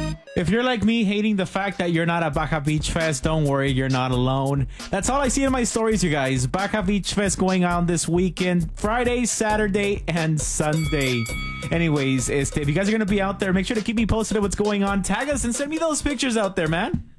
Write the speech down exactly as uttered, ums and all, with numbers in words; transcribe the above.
If you're like me, hating the fact that you're not at Baja Beach Fest, don't worry, you're not alone. That's all I see in my stories, you guys. Baja Beach Fest going on this weekend, Friday, Saturday, and Sunday. Anyways, este, if you guys are going to be out there, make sure to keep me posted on what's going on. Tag us and send me those pictures out there, man.